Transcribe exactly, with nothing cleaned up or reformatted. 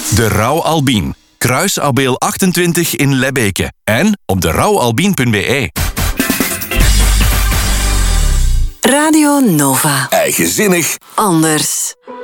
De Rauw Albien. Kruisabeel achtentwintig in Lebbeke. En op de rouwalbien punt b e. Radio Nova. Eigenzinnig. Anders.